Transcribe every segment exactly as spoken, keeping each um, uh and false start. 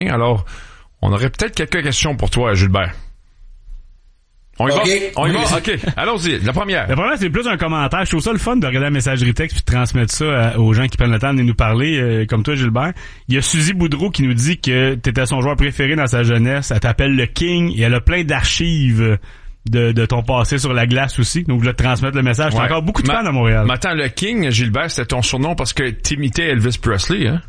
Alors, on aurait peut-être quelques questions pour toi, Gilbert. On y okay. va? On y va? OK. Allons-y. La première. La première, c'est plus un commentaire. Je trouve ça le fun de regarder la messagerie texte puis de transmettre ça euh, aux gens qui prennent le temps de venir nous parler, euh, comme toi, Gilbert. Il y a Suzy Boudreau qui nous dit que t'étais son joueur préféré dans sa jeunesse. Elle t'appelle le King et elle a plein d'archives de, de ton passé sur la glace aussi. Donc, je vais te transmettre le message. T'as ouais. encore beaucoup de Ma- fans à Montréal. Mais attends, le King, Gilbert, c'était ton surnom parce que t'imitais Elvis Presley, hein?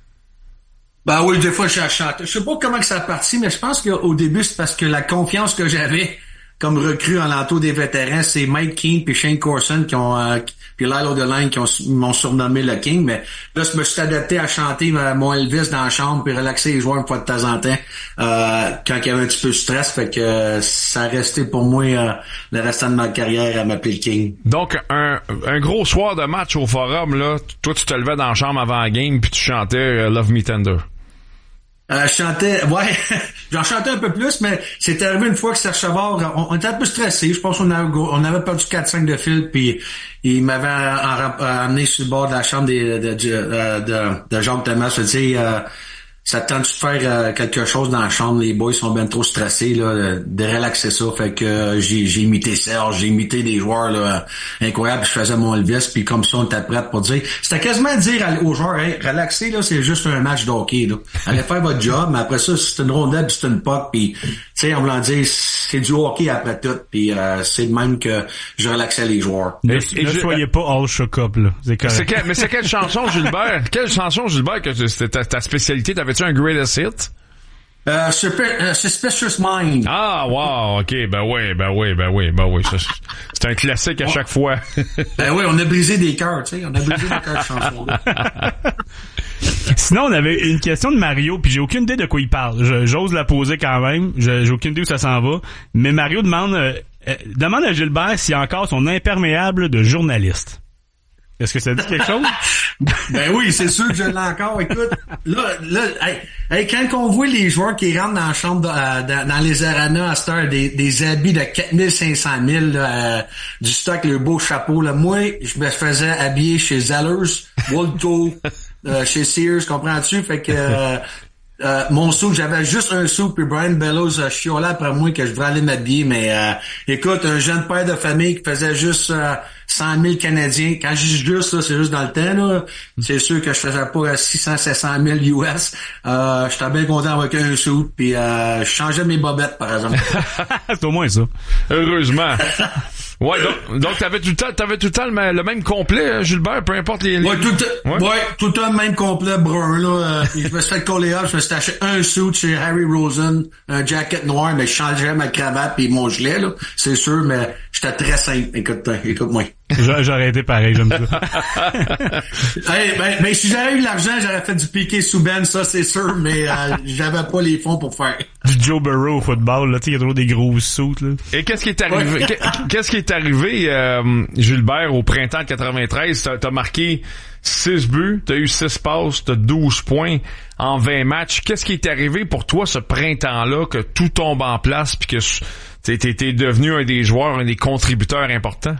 Ben oui, des fois, je chante. Je sais pas comment que ça a parti, mais je pense qu'au début, c'est parce que la confiance que j'avais comme recrue en l'entour des vétérans, c'est Mike King puis Shane Corson qui ont, euh, puis Lyle O'Deline qui ont, m'ont surnommé le King, mais là, je me suis adapté à chanter euh, mon Elvis dans la chambre puis relaxer les joueurs une fois de temps en temps, euh, quand il y avait un petit peu de stress, fait que euh, ça a resté pour moi euh, le restant de ma carrière à m'appeler le King. Donc, un, un gros soir de match au Forum, là, toi, tu te levais dans la chambre avant la game puis tu chantais euh, Love Me Tender. Euh, je chantais, ouais, j'en chantais un peu plus, mais c'est arrivé une fois que Serge Savard, on, on était un peu stressé. Je pense qu'on avait, on avait perdu quatre cinq de fil, puis il m'avait amené sur le bord de la chambre de, de, de, de, de Jacques Thomas. Je dis, euh, ça te tente de faire euh, quelque chose dans la chambre, les boys sont bien trop stressés, là, de relaxer ça. Fait que euh, j'ai, j'ai imité Serge, j'ai imité des joueurs là, incroyables, je faisais mon Elvis, puis comme ça, on était prêt pour dire. C'était quasiment dire aux joueurs, hey, relaxez, là, c'est juste un match de hockey, là. Allez faire votre job, mais après ça, c'est une rondelle, puis c'est une puck, puis tu sais, en voulant dire, c'est du hockey après tout, puis euh, c'est de même que je relaxais les joueurs. Ne, Et ne je, soyez pas all shook up, là. C'est correct. C'est quel, mais c'est quelle chanson, Gilbert? Quelle chanson, Gilbert, que tu, c'était ta, ta spécialité? T'avais-tu un greatest hit? Euh, Super, uh, Suspicious Mind. Ah, wow, ok, ben oui, ben oui, ben oui, ben oui. Ça, c'est un classique à chaque fois. Ben oui, on a brisé des cœurs, tu sais, on a brisé des cœurs de chansons-là. Sinon, on avait une question de Mario, puis j'ai aucune idée de quoi il parle. Je, j'ose la poser quand même. Je, j'ai aucune idée où ça s'en va. Mais Mario demande, euh, euh, demande à Gilbert s'il a encore son imperméable de journaliste. Est-ce que ça dit quelque chose? Ben oui, c'est sûr que je l'ai encore. Écoute, là, là, hey, hey, quand on voit les joueurs qui rentrent dans la chambre, de, euh, dans, dans les arenas à cette heure, des, des habits de quatre mille cinq cents mille, là, euh, du stock, le beau chapeau, là, moi, je me faisais habiller chez Zellers, Waldo, euh, chez Sears, comprends-tu? Fait que euh, euh, mon sou, j'avais juste un sou, puis Brian Bellows a chiolé après moi que je devrais aller m'habiller, mais euh, écoute, un jeune père de famille qui faisait juste euh, cent mille Canadiens, quand je dis juste, là, c'est juste dans le temps, là, c'est sûr que je faisais pas six cents, sept cent mille U S, euh, j'étais bien content avec un sou, puis euh, je changeais mes bobettes, par exemple. C'est au moins ça. Heureusement. Ouais, donc, donc t'avais tout le temps, t'avais tout le temps le, le même complet, Gilbert, peu importe les... les... Ouais, tout le temps, ouais. ouais, tout le temps le même complet brun, là. Euh, je me suis fait coller up, je me suis acheté un suit chez Harry Rosen, un jacket noir, mais je changeais ma cravate pis mon gilet, là. C'est sûr, mais j'étais très simple. Écoute, écoute-moi. J'aurais été pareil, j'aime ça. Hey, ben, ben, si j'avais eu de l'argent, j'aurais fait du piqué sous Ben, ça c'est sûr, mais euh, j'avais pas les fonds pour faire. Du Joe Burrow au football, là, tu sais, il y a toujours des grosses soutes, là. Et qu'est-ce qui est arrivé, ouais. qu'est-ce qui est arrivé, euh, Gilbert, au printemps de quatre-vingt-treize? T'as, t'as marqué six buts, t'as eu six passes, t'as douze points en vingt matchs. Qu'est-ce qui est arrivé pour toi ce printemps-là, que tout tombe en place pis que t'es, t'es, t'es devenu un des joueurs, un des contributeurs importants?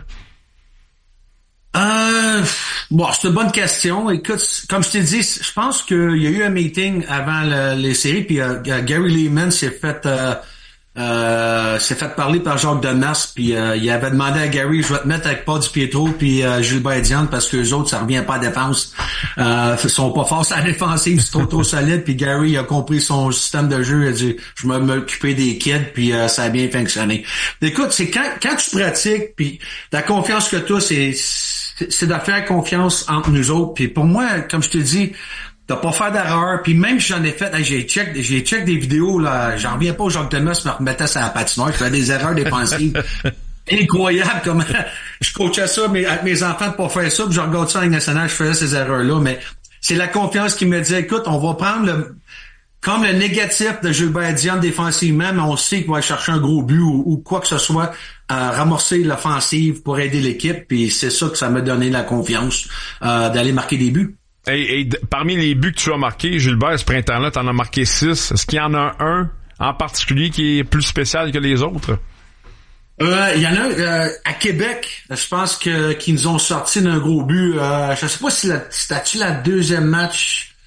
Euh, bon, c'est une bonne question. Écoute, comme je t'ai dit, je pense qu'il y a eu un meeting avant le, les séries, puis euh, Gary Lehman s'est fait euh, euh, s'est fait parler par Jacques Demas, puis euh, il avait demandé à Gary, je vais te mettre avec Paul DiPietro puis euh, Gilbert Diane parce que les autres, ça revient pas à la défense. Euh, ils sont pas forts à la défensive, c'est trop trop solide, puis Gary a compris son système de jeu, il a dit je vais m'occuper des kids, puis euh, ça a bien fonctionné. Écoute, c'est quand quand tu pratiques, puis la confiance que tu as, c'est c'est de faire confiance entre nous autres. Puis pour moi, comme je te dis, de pas faire d'erreur. Puis même si j'en ai fait, hey, j'ai check, j'ai check des vidéos, là, j'en reviens pas au Jacques Demas me remettait sur la patinoire, je faisais des erreurs défensives. Incroyable comment je coachais ça mais avec mes enfants de pas faire ça, puis je regarde ça en Ligue nationale, je faisais ces erreurs-là. Mais c'est la confiance qui me dit, écoute, on va prendre le comme le négatif de Gilbert Diane défensivement, mais on sait qu'il va aller chercher un gros but ou, ou quoi que ce soit, à ramorcer l'offensive pour aider l'équipe. Puis c'est ça que ça m'a donné la confiance euh, d'aller marquer des buts. Et, et d- parmi les buts que tu as marqués, Gilbert, ce printemps-là, t'en as marqué six. Est-ce qu'il y en a un en particulier qui est plus spécial que les autres? Euh, il y en a euh, à Québec, je pense que qu'ils nous ont sorti d'un gros but. Euh, je sais pas si la, c'était-tu la deuxième match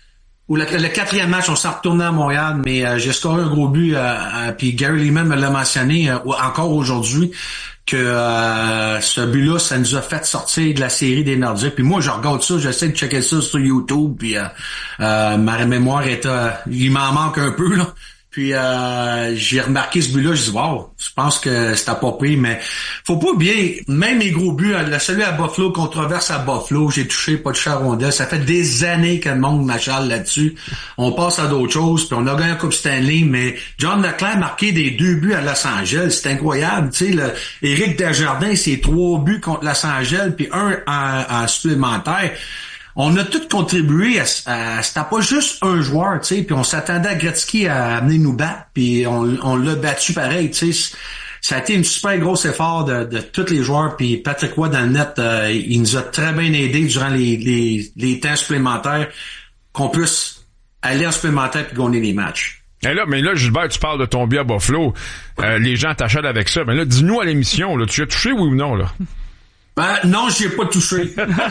ou le, le quatrième match, on s'est retourné à Montréal, mais euh, j'ai scoré un gros but, euh, euh, puis Gary Leeman me l'a mentionné euh, encore aujourd'hui, que euh, ce but-là, ça nous a fait sortir de la série des Nordiques. Puis moi, je regarde ça, j'essaie de checker ça sur YouTube, puis euh, euh, ma mémoire est... Euh, il m'en manque un peu, là. Puis euh, j'ai remarqué ce but-là, je dis wow, je pense que c'était pas pire, mais faut pas oublier, même mes gros buts, celui à Buffalo, controverse à Buffalo, j'ai touché, pas de touché à rondelle, ça fait des années que le monde m'achale là-dessus. On passe à d'autres choses, puis on a gagné la Coupe Stanley, mais John Leclerc a marqué des deux buts à Los Angeles, c'est incroyable, tu sais, le Éric Desjardins, c'est trois buts contre Los Angeles, puis un en, en supplémentaire. On a tous contribué à, à c'était pas juste un joueur, tu sais, puis on s'attendait à Gretzky à amener nous battre, puis on, on l'a battu pareil, tu sais. Ça a été une super gros effort de, de tous les joueurs, puis Patrick Roy dans le net, euh, il nous a très bien aidés durant les, les, les temps supplémentaires qu'on puisse aller en supplémentaire puis gagner les matchs. Et là, mais là, Gilbert, tu parles de ton but à Buffalo. Euh, les gens t'achètent avec ça. Mais là, dis-nous à l'émission, là, tu as touché, oui ou non, là? Ben, non, j'y ai pas touché.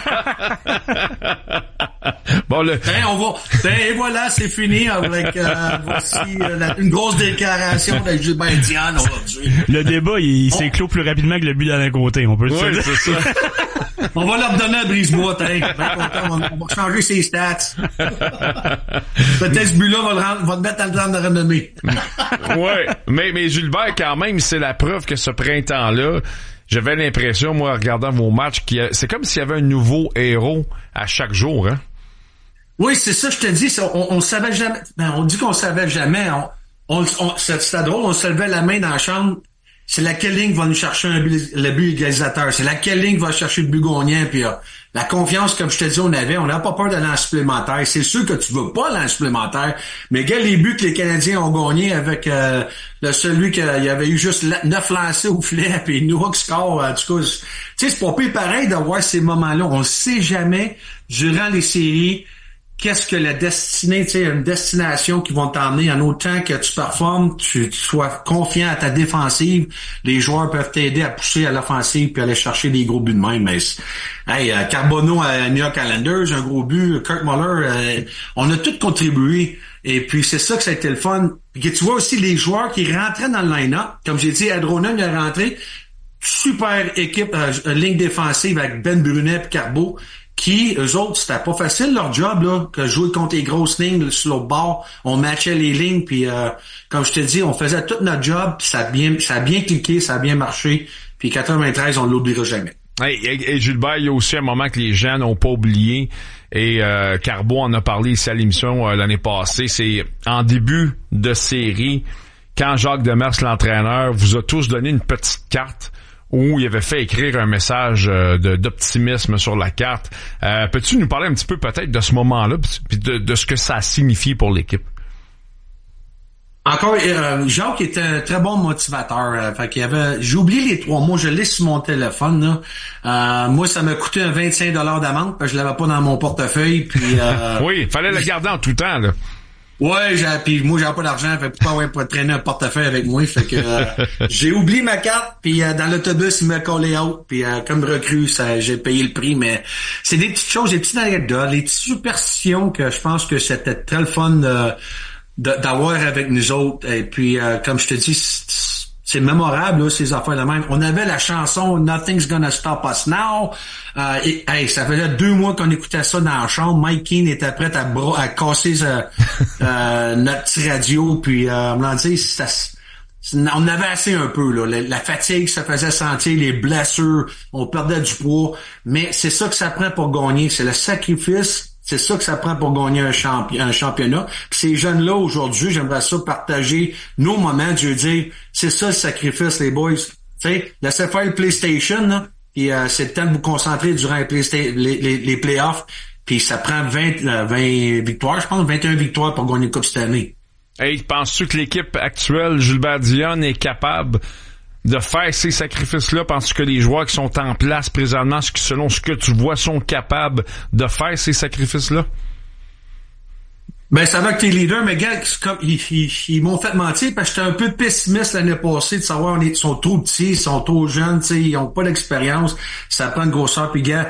Bon, le... Ben, on va, ben, et voilà, c'est fini avec, euh, voici, euh, la, une grosse déclaration de Gilbert Diane aujourd'hui. Le débat, il, il on... s'éclot plus rapidement que le but d'Alain Côté, on peut le dire. Oui, c'est ça. On va leur donner un brise-bois, t'es. Ben content, on, on va changer ses stats. Peut-être ce but-là va le rendre, va te mettre dans le temps de renommée. Ouais. Mais, mais Gilbert, quand même, c'est la preuve que ce printemps-là, j'avais l'impression, moi, en regardant vos matchs, qu'il y a, c'est comme s'il y avait un nouveau héros à chaque jour, hein? Oui, c'est ça, je te dis, on, on savait jamais, ben, on dit qu'on savait jamais, on, on, on c'était drôle, on se levait la main dans la chambre, c'est laquelle ligne va nous chercher un but, le but égalisateur, c'est laquelle ligne va chercher le but gagnant, puis euh, la confiance, comme je te dis, on avait, on n'a pas peur d'aller en supplémentaire. C'est sûr que tu veux pas aller en supplémentaire, mais regarde les buts que les Canadiens ont gagnés avec euh, le celui qu'il y avait eu juste neuf lancés au filet, puis nous qui score, en tout cas, tu sais, c'est pas plus pareil de voir ces moments-là. On ne sait jamais, durant les séries, qu'est-ce que la destinée, tu sais, une destination qui vont t'emmener en autant que tu performes, tu, tu sois confiant à ta défensive, les joueurs peuvent t'aider à pousser à l'offensive puis aller chercher des gros buts de même. Mais hey, euh, Carbonneau à New York Islanders, un gros but, Kirk Muller, euh, on a tous contribué. Et puis c'est ça que ça a été le fun. Puis tu vois aussi les joueurs qui rentraient dans le line-up, comme j'ai dit, Adronen il est rentré, super équipe, euh, ligne défensive avec Ben Brunet et Carbeau. Qui, eux autres, c'était pas facile leur job, là, que jouer contre les grosses lignes sur l'autre bord, on matchait les lignes, puis euh, comme je te dis, on faisait tout notre job, puis ça a bien, ça a bien cliqué, ça a bien marché, puis quatre-vingt-treize, on l'oubliera jamais. Hey, et, et Gilbert, il y a aussi un moment que les gens n'ont pas oublié, et euh, Carbeau en a parlé ici à l'émission euh, l'année passée, c'est en début de série, quand Jacques Demers, l'entraîneur, vous a tous donné une petite carte, où il avait fait écrire un message euh, de, d'optimisme sur la carte. Euh, peux-tu nous parler un petit peu peut-être de ce moment-là, puis de, de ce que ça a signifié pour l'équipe? Encore, euh, Jacques était un très bon motivateur. Euh, fait qu'il y avait, j'ai oublié les trois mots, je l'ai sur mon téléphone. Là. Euh, moi, ça m'a coûté un vingt-cinq dollars d'amende, parce que je l'avais pas dans mon portefeuille. Puis euh, oui, fallait le garder en tout temps, là. Ouais, j'ai, puis moi j'avais pas d'argent, fait pas ouais, pour traîner un portefeuille avec moi, fait que euh, j'ai oublié ma carte, puis euh, dans l'autobus il m'a collé out, puis euh, comme recrue, ça j'ai payé le prix, mais c'est des petites choses, des petites anecdotes, des petites superstitions que je pense que c'était très le fun de, de, d'avoir avec nous autres, et puis euh, comme je te dis, c'est, c'est mémorable là, ces affaires de même. On avait la chanson Nothing's Gonna Stop Us Now. Euh, et, hey, ça faisait deux mois qu'on écoutait ça dans la chambre. Mike Keane était prêt à, bro- à casser euh, euh, notre petit radio. Puis euh, on m'a dit, ça, on avait assez un peu là. La, la fatigue se faisait sentir, les blessures, on perdait du poids. Mais c'est ça que ça prend pour gagner. C'est le sacrifice. C'est ça que ça prend pour gagner un, champi- un championnat. Puis ces jeunes-là, aujourd'hui, j'aimerais ça partager nos moments. Je veux dire, c'est ça le sacrifice, les boys. Tu sais, laissez faire le PlayStation, là, puis euh, c'est le temps de vous concentrer durant les, Playsta- les, les, les playoffs. Puis ça prend vingt, euh, vingt victoires, je pense, vingt et une victoires pour gagner une Coupe cette année. Hey, penses-tu que l'équipe actuelle, Gilbert Dionne, est capable de faire ces sacrifices-là? Penses-tu que les joueurs qui sont en place présentement, selon ce que tu vois, sont capables de faire ces sacrifices-là? Ben, ça va que tes leaders, mais gars, comme, ils, ils, ils m'ont fait mentir parce que j'étais un peu pessimiste l'année passée de savoir ils sont trop petits, ils sont trop jeunes, tu sais, ils ont pas d'expérience, ça prend une grosseur, puis gars,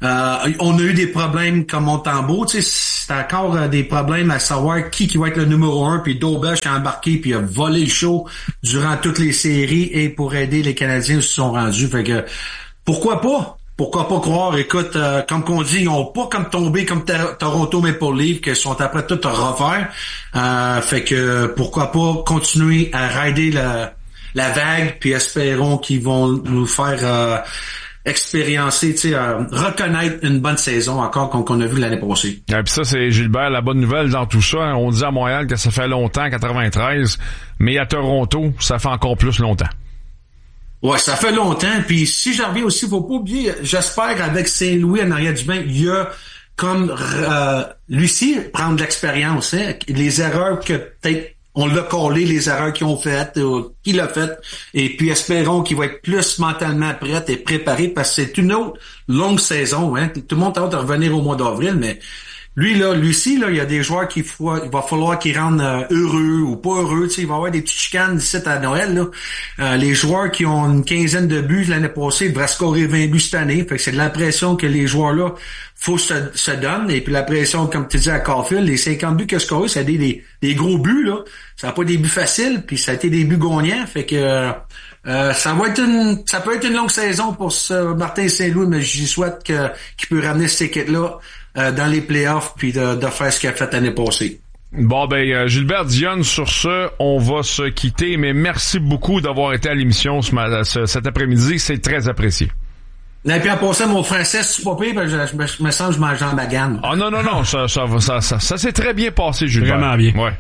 Euh, on a eu des problèmes comme Montembeault, tu sais, c'est encore euh, des problèmes à savoir qui qui va être le numéro un, puis Daubach a embarqué puis a volé le show durant toutes les séries et pour aider les Canadiens qui se sont rendus. Fait que pourquoi pas? Pourquoi pas croire? Écoute, euh, comme qu'on dit, ils ont pas comme tombé comme ta- Toronto Maple Leafs, qu'ils sont après tout à refaire. Euh, fait que pourquoi pas continuer à rider la, la vague, puis espérons qu'ils vont nous faire euh, expériencer, tu sais, euh, reconnaître une bonne saison encore qu'on, qu'on a vu l'année passée. Et puis ça, c'est Gilbert, la bonne nouvelle dans tout ça. On dit à Montréal que ça fait longtemps, quatre-vingt-treize, mais à Toronto, ça fait encore plus longtemps. Ouais, ça fait longtemps. Puis si j'en reviens aussi, faut pas oublier, j'espère avec Saint-Louis en arrière du bain, il y a comme euh, Lucie prendre de l'expérience, hein, les erreurs que peut-être on l'a collé, les erreurs qu'ils ont faites, euh, qu'il a faites, et puis espérons qu'il va être plus mentalement prêt et préparé parce que c'est une autre longue saison. Hein. Tout le monde a hâte de revenir au mois d'avril, mais lui, là, Lucie, là, il y a des joueurs qu'il faut, il va falloir qu'ils rendent euh, heureux ou pas heureux. Tu sais, il va y avoir des petites chicanes d'ici à Noël. Là. Euh, les joueurs qui ont une quinzaine de buts l'année passée devraient scorer vingt buts cette année. Fait que c'est de la pression que les joueurs-là faut se, se donnent. Et puis la pression, comme tu dis à Caulfield, les cinquante buts qu'il a scorés, c'est des, des, des gros buts. Là. Ça n'a pas des buts faciles, puis ça a été des buts gagnants. Fait que euh, ça va être une, ça peut être une longue saison pour ce Martin Saint-Louis, mais j'y souhaite que, qu'il peut ramener cette équipe-là Euh, dans les playoffs puis de, de faire ce qu'il a fait l'année passée. Bon, ben, euh, Gilbert Dionne, sur ce, on va se quitter, mais merci beaucoup d'avoir été à l'émission ce, ce, cet après-midi. C'est très apprécié. Et puis en passant, mon français, c'est pas pire, ben, je, je, je me sens que je mange en bagane. Ah non, non, non, ça, ça, ça, ça, ça s'est très bien passé, Gilbert. Vraiment bien. Ouais.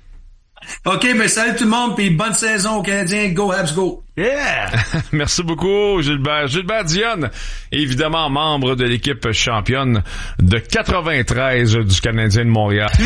OK, mais salut tout le monde, puis bonne saison aux Canadiens. Go, Habs, go! Yeah! Merci beaucoup, Gilbert. Gilbert Dionne, évidemment membre de l'équipe championne de quatre-vingt-treize du Canadien de Montréal.